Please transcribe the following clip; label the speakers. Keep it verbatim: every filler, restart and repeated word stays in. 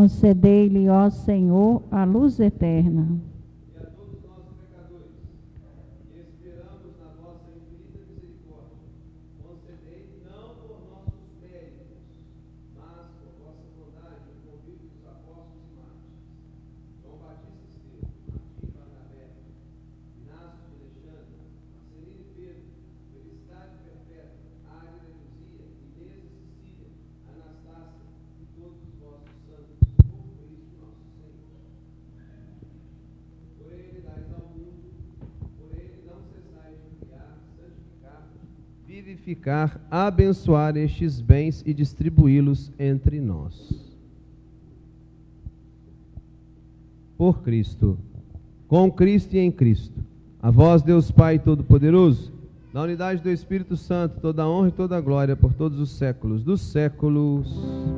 Speaker 1: Concedei-lhe, ó Senhor, a luz eterna.
Speaker 2: E a todos nós, pecadores, que esperamos na vossa infinita misericórdia, concedei não por nossos méritos, mas por vossa bondade, o convite dos apóstolos e mártires, João Batista Estevão, Martim Barnabé, Inácio de Alexandre, Marcelino Pedro, Felicidade Perpétua, Águeda Luzia, Inês e Cecília, Anastácia e todos os vossos santos, por Cristo nosso Senhor. Por ele dais ao mundo, por ele não cessais de criar, santificar, vivificar, abençoar estes bens e distribuí-los entre nós. Por Cristo, com Cristo e em Cristo, a vós, Deus Pai Todo-Poderoso, na unidade do Espírito Santo, toda a honra e toda a glória por todos os séculos dos séculos.